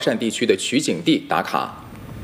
汕地区的取景地打卡。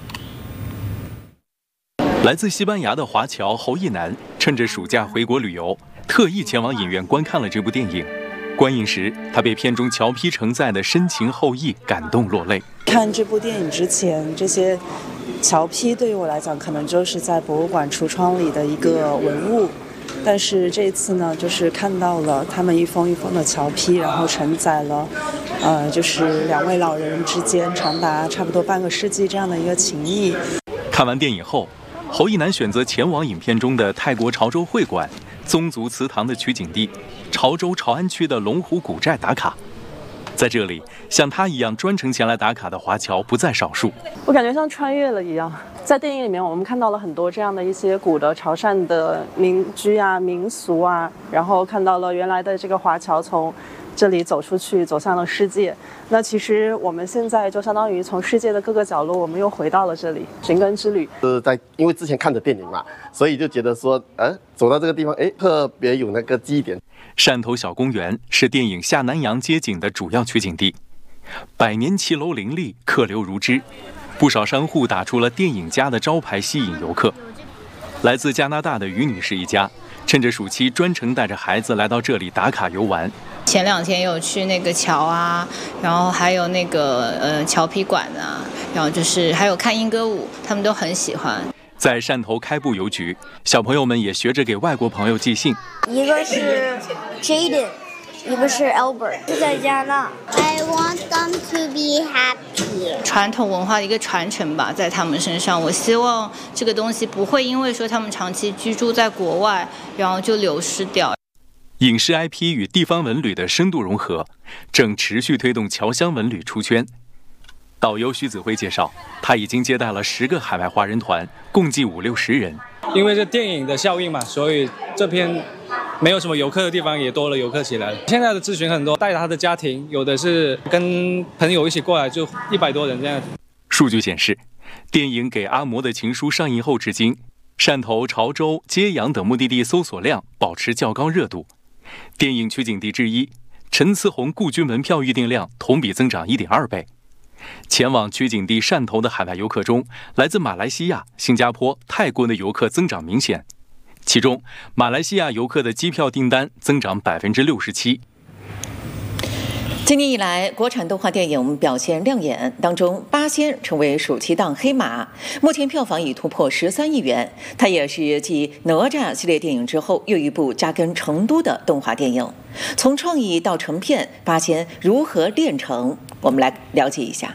来自西班牙的华侨侯一楠趁着暑假回国旅游，特意前往影院观看了这部电影。观影时，他被片中侨批承载的深情厚谊感动落泪。 看这部电影之前，这些侨批对于我来讲，可能就是在博物馆橱窗里的一个文物。但是这次呢，就是看到了他们一封一封的侨批，然后承载了，就是两位老人之间长达差不多半个世纪这样的一个情谊。 看完电影后，侯一楠选择前往影片中的泰国潮州会馆、宗族祠堂的取景地潮州潮安区的龙湖古寨打卡。在这里，像他一样专程前来打卡的华侨不在少数。 我感觉像穿越了一样，在电影里面我们看到了很多这样的一些古的潮汕的民居啊、民俗啊，然后看到了原来的这个华侨从这里走出去，走向了世界。那其实我们现在就相当于从世界的各个角落，我们又回到了这里，寻根之旅。 因为之前看的电影嘛，所以就觉得说，走到这个地方，特别有那个记忆点。 汕头小公园是电影下南洋街景的主要取景地，百年骑楼林立，客流如织，不少商户打出了电影家的招牌，吸引游客。来自加拿大的于女士一家，趁着暑期专程带着孩子来到这里打卡游玩。 前2天有去那个桥啊，然后还有那个侨批馆啊，然后就是还有看莺歌舞，他们都很喜欢。 在汕头开埠邮局，小朋友们也学着给外国朋友寄信。 一个是 Jaden， 一个是 Albert， 是在加拿大。I want them to be happy。 传统文化的一个传承吧，在他们身上，我希望这个东西不会因为说他们长期居住在国外，然后就流失掉。 影视 IP 与地方文旅的深度融合，正持续推动侨乡文旅出圈。导游徐子辉介绍，他已经接待了10个海外华人团，共计50-60人。 因为这电影的效应嘛，所以这片没有什么游客的地方也多了游客起来了。现在的咨询很多，带着他的家庭，有的是跟朋友一起过来，就100多人这样。 数据显示，电影《给阿嬷的情书》上映后至今，汕头、潮州、揭阳等目的地搜索量保持较高热度。电影取景地之一陈思宏故居门票预订量同比增长1.2倍。前往取景地汕头的海外游客中，来自马来西亚、新加坡、泰国的游客增长明显，其中马来西亚游客的机票订单增长67%。 今年以来，国产动画电影表现亮眼，当中《八仙》成为暑期档黑马，目前票房已突破13亿元。它也是继哪吒系列电影之后又一部扎根成都的动画电影。从创意到成片，《八仙》如何炼成？我们来了解一下。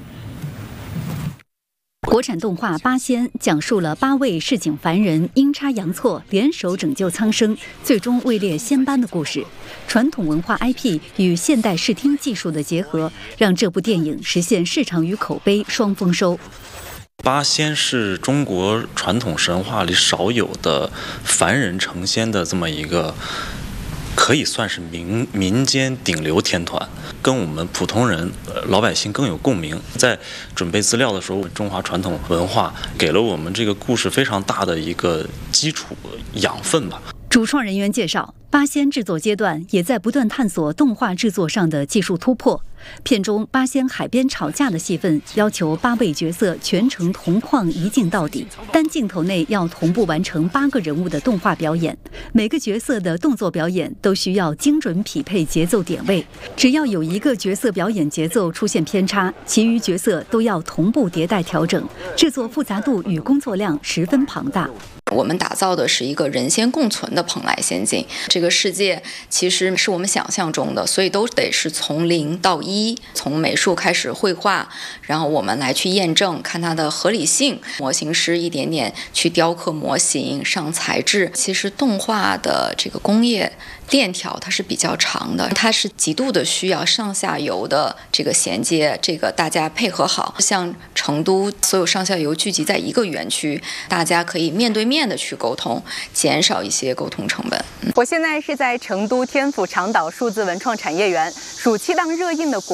国产动画《八仙》讲述了8位市井凡人阴差阳错联手拯救苍生，最终位列仙班的故事。传统文化 IP 与现代视听技术的结合，让这部电影实现市场与口碑双丰收。 八仙是中国传统神话里少有的凡人成仙的这么一个，可以算是民间顶流天团，跟我们普通人老百姓更有共鸣。在准备资料的时候，中华传统文化给了我们这个故事非常大的一个基础养分吧。 主创人员介绍，八仙制作阶段也在不断探索动画制作上的技术突破。片中八仙海边吵架的戏份要求8位角色全程同框一镜到底，单镜头内要同步完成8个人物的动画表演，每个角色的动作表演都需要精准匹配节奏点位，只要有一个角色表演节奏出现偏差，其余角色都要同步迭代调整，制作复杂度与工作量十分庞大。 我们打造的是一个人仙共存的蓬莱仙境，这个世界其实是我们想象中的，所以都得是从0到1，从美术开始绘画，然后我们来去验证，看它的合理性。模型师一点点去雕刻模型，上材质。其实动画的这个工业链条它是比较长的，它是极度的需要上下游的这个衔接，这个大家配合好。像成都所有上下游聚集在一个园区，大家可以面对面的去沟通，减少一些沟通成本。 我现在是在成都天府长岛数字文创产业园，暑期档热映的国